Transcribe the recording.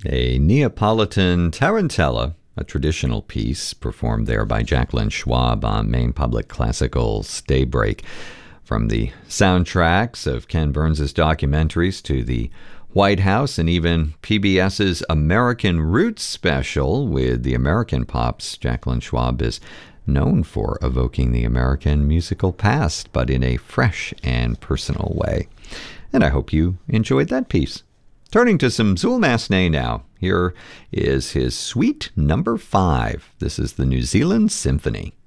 A Neapolitan tarantella, a traditional piece performed there by Jacqueline Schwab on Maine Public Classical's Daybreak. From the soundtracks of Ken Burns' documentaries to the White House and even PBS's American Roots special with the American Pops, Jacqueline Schwab is known for evoking the American musical past, but in a fresh and personal way. And I hope you enjoyed that piece. Turning to some Zul Massenet now. Here is his Suite Number 5. This is the New Zealand Symphony.